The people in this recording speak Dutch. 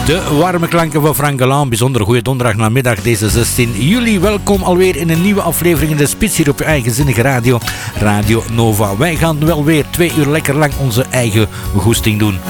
De warme klanken van Frank Galan. Bijzonder goede donderdagnamiddag deze 16 juli. Welkom alweer in een nieuwe aflevering in de Spits hier op je eigenzinnige radio. Radio Nova. Wij gaan wel weer 2 uur lekker lang onze eigen goesting doen.